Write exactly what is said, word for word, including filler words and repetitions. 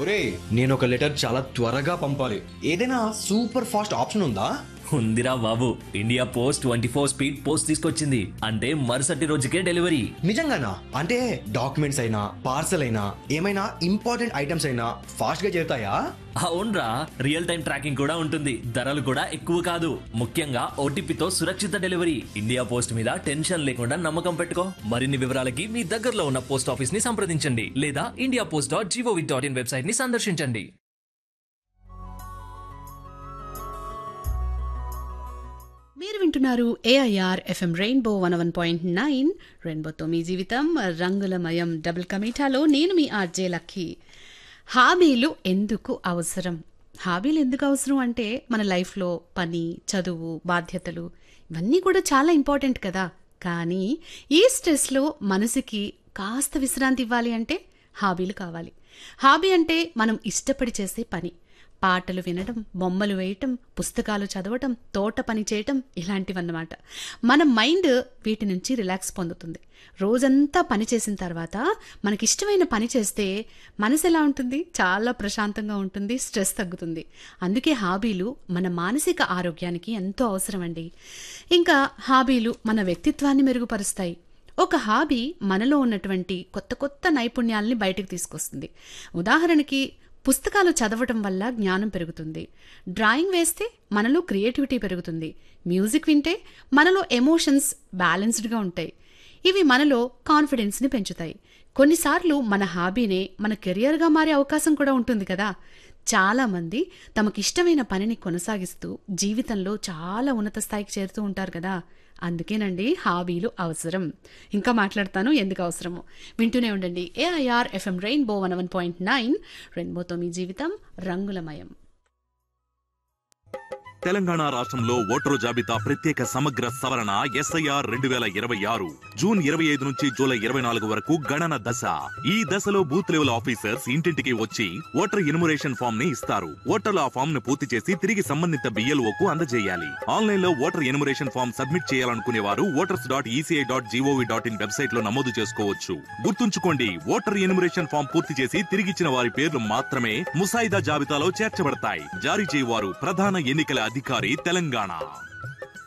ఒరే నేను ఒక లెటర్ చాలా త్వరగా పంపాలి, ఏదైనా సూపర్ ఫాస్ట్ ఆప్షన్ ఉందా? ఉందిరా బాబు, India post twenty four speed post తీసుకొచ్చింది. అంటే మరుసటి రోజుకే డెలివరీ. నిజంగానా? అంటే డాక్యుమెంట్స్ అయినా పార్సల్ అయినా ఏమైనా ఇంపార్టెంట్ ఐటమ్స్ అయినా ఫాస్ట్ గా చేరుతాయా? అవునరా, రియల్ టైం ట్రాకింగ్ కూడా ఉంటుంది. ధరలు కూడా ఎక్కువ కాదు. ముఖ్యంగా ఓటీపీతో సురక్షిత డెలివరీ. ఇండియా పోస్ట్ మీద టెన్షన్ లేకుండా నమ్మకం పెట్టుకో. మరిన్ని వివరాలకి మీ దగ్గరలో ఉన్న పోస్ట్ ఆఫీస్ ని సంప్రదించండి లేదా India post dot GOV dot in website ని సందర్శించండి. మీరు వింటున్నారు AIR FM rainbow one one point nine. రెయిన్బోతో మీ జీవితం రంగులమయం. డబుల్ కమీఠాలో నేను మీ ఆర్జే లక్కీ. హాబీలు ఎందుకు అవసరం? హాబీలు ఎందుకు అవసరం అంటే మన లైఫ్లో పని, చదువు, బాధ్యతలు ఇవన్నీ కూడా చాలా ఇంపార్టెంట్ కదా. కానీ ఈ స్ట్రెస్లో మనసుకి కాస్త విశ్రాంతి ఇవ్వాలి అంటే హాబీలు కావాలి. హాబీ అంటే మనం ఇష్టపడి చేసే పని. పాటలు వినడం, బొమ్మలు వేయటం, పుస్తకాలు చదవటం, తోట పని చేయటం ఇలాంటివన్నమాట. మన మైండ్ వీటి నుంచి రిలాక్స్ పొందుతుంది. రోజంతా పని చేసిన తర్వాత మనకిష్టమైన పని చేస్తే మనసు ఎలా ఉంటుంది? చాలా ప్రశాంతంగా ఉంటుంది, స్ట్రెస్ తగ్గుతుంది. అందుకే హాబీలు మన మానసిక ఆరోగ్యానికి ఎంతో అవసరం అండి. ఇంకా హాబీలు మన వ్యక్తిత్వాన్ని మెరుగుపరుస్తాయి. ఒక హాబీ మనలో ఉన్నటువంటి కొత్త కొత్త నైపుణ్యాలని బయటకు తీసుకొస్తుంది. ఉదాహరణకి పుస్తకాలు చదవటం వల్ల జ్ఞానం పెరుగుతుంది. డ్రాయింగ్ వేస్తే మనలో క్రియేటివిటీ పెరుగుతుంది. మ్యూజిక్ వింటే మనలో ఎమోషన్స్ బ్యాలెన్స్డ్గా ఉంటాయి. ఇవి మనలో కాన్ఫిడెన్స్ని పెంచుతాయి. కొన్నిసార్లు మన హాబీనే మన కెరియర్గా మారే అవకాశం కూడా ఉంటుంది కదా. చాలామంది తమకిష్టమైన పనిని కొనసాగిస్తూ జీవితంలో చాలా ఉన్నత స్థాయికి చేరుతూ ఉంటారు కదా. అందుకేనండి హాబీలు అవసరం. ఇంకా మాట్లాడతాను ఎందుకు అవసరమో. వింటూనే ఉండండి AIR FM rainbow one one point nine. రెయిన్బోతో మీ జీవితం రంగులమయం. తెలంగాణ రాష్ట్రంలో ఓటరు జాబితా ప్రత్యేక సమగ్ర సవరణ ఎస్ఐఆర్ రెండు వేల ఇరవై ఆరు జూన్ ఇరవై ఐదు నుంచి జూలై ఇరవై నాలుగు వరకు గణన దశ. ఈ దశలో బూత్ లెవెల్ ఆఫీసర్స్ ఇంటింటికి వచ్చి ఓటర్ ఎన్యుమరేషన్ ఫామ్ ని ఇస్తారు. ఓటర్లు ఆ ఫామ్ ను పూర్తి చేసి తిరిగి సంబంధిత బిఎల్ఓకు అందజేయాలి. ఆన్లైన్ లో ఓటర్ ఎన్యుమరేషన్ ఫామ్ సబ్మిట్ చేయాలనుకునే వారు voters dot ECI dot GOV dot in website లో నమోదు చేసుకోవచ్చు. గుర్తుంచుకోండి, ఓటర్ ఎన్యుమరేషన్ ఫామ్ పూర్తి చేసి తిరిగిచ్చిన వారి పేర్లు మాత్రమే ముసాయిదా జాబితాలో చేర్చబడతాయి. జారీ చేయవారు ప్రధాన ఎన్నికల అధికారి తెలంగాణ.